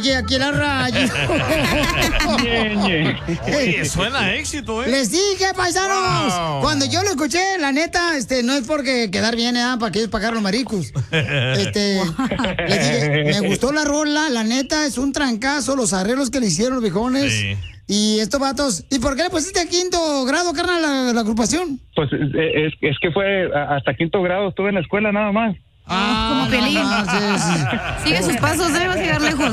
que aquí la rayo. Oye, suena a éxito, ¿eh? Les dije, paisanos. Wow. Cuando yo lo escuché, la neta, no es porque quedar bien, para que pagar los maricos. Les dije, me gustó la rola, la neta, es un trancazo, los arreglos que le hicieron los viejones. Sí. Y estos vatos, ¿y por qué le pusiste a 5º grado, carnal, la agrupación? Pues es que fue hasta 5º grado, estuve en la escuela nada más. Como Pelín. Sigue sus pasos, va a llegar lejos.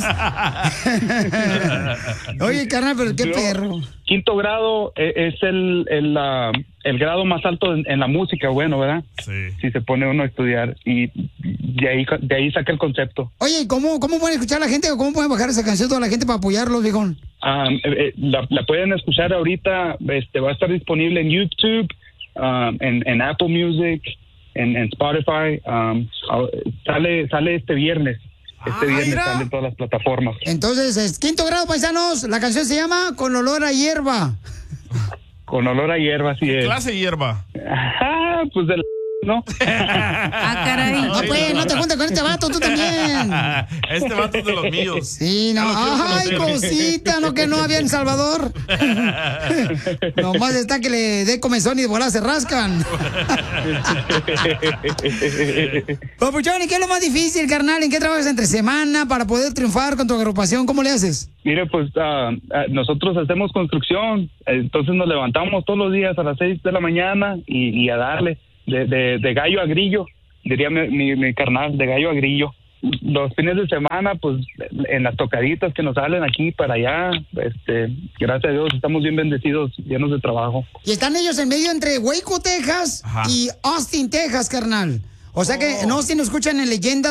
Oye, carnal, pero qué perro. 5º grado es el grado más alto en la música, bueno, ¿verdad? Sí. Si se pone uno a estudiar, y de ahí saca el concepto. Oye, ¿cómo pueden escuchar la gente o cómo pueden bajar esa canción toda la gente para apoyarlos, viejón? La pueden escuchar ahorita, va a estar disponible en YouTube, en Apple Music, en Spotify. Sale este viernes. Viernes sale en todas las plataformas. Entonces, es 5º grado, paisanos. La canción se llama Con olor a hierba. Con olor a hierba, sí es. ¿Qué clase de hierba? Ajá, pues de la... ¿no? Caray. No, pues, no te juntes con este vato, tú también. Este vato es de los míos. Sí, no. Ay, cosita, no que no había en Salvador. Nomás está que le dé comezón y de volada se rascan. Papuchón, ¿y qué es lo más difícil, carnal? ¿En qué trabajas entre semana para poder triunfar con tu agrupación? ¿Cómo le haces? Mire, pues nosotros hacemos construcción, entonces nos levantamos todos los días a las 6 de la mañana y a darle. De gallo a grillo, diría mi carnal, de gallo a grillo. Los fines de semana, pues, en las tocaditas que nos salen aquí para allá, gracias a Dios, estamos bien bendecidos, llenos de trabajo. Y están ellos en medio entre Waco, Texas, y Austin, Texas, carnal. O sea que en Austin nos escuchan en Leyendas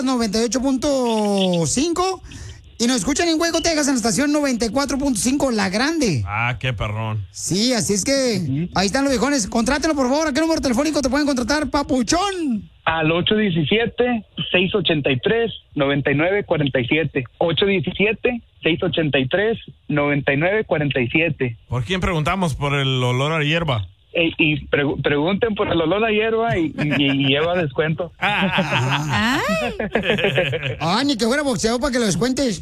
98.5 y nos escuchan en Waco, Texas, en la estación 94.5, La Grande. Ah, qué perrón. Sí, así es que ahí están los viejones. Contrátelo, por favor. ¿A qué número telefónico te pueden contratar, papuchón? Al 817-683-9947. 817-683-9947. ¿Por quién preguntamos? ¿Por el olor a hierba? Y pregunten por el olor a hierba y lleva descuento. Ni que fuera boxeador para que lo descuentes.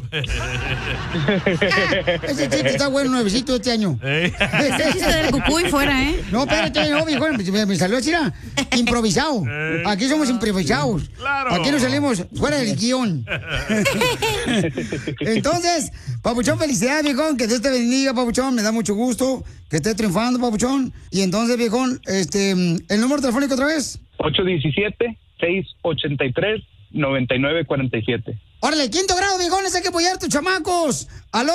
Ese chiste está bueno, nuevecito este año. Ese chiste del cucuy fuera, ¿eh? No, espérate, no, viejo, me salió así, improvisado. Aquí somos improvisados. Claro. Aquí no salimos fuera del guión. Entonces, papuchón, felicidades, viejón, que Dios te bendiga, papuchón, me da mucho gusto que estés triunfando, papuchón. Y entonces, viejón, ¿el número telefónico otra vez? 817-683-9947. Órale, 5º grado, viejones, hay que apoyar a tus chamacos al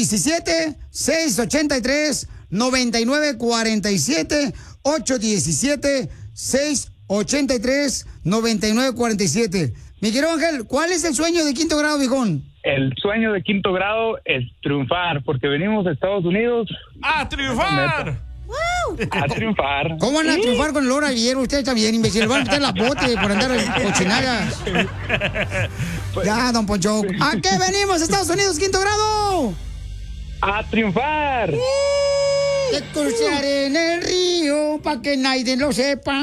817-683-9947. 817-683-9947. Mi querido Ángel, ¿cuál es el sueño de 5º grado, viejón? El sueño de 5º grado es triunfar, porque venimos de Estados Unidos. ¡A triunfar! A triunfar. ¿Cómo van a triunfar con el olor a hierba? Ustedes también, imbécil. Van a meter la bote por andar en cochinadas. Ya, don Poncho. ¿A qué venimos, Estados Unidos, 5º grado? A triunfar. Que cruzaré en el río para que nadie lo sepa.